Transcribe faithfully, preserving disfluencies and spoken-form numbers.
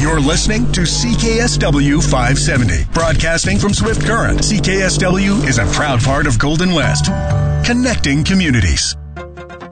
You're listening to C K S W five seventy, broadcasting from Swift Current. C K S W is a proud part of Golden West, connecting communities.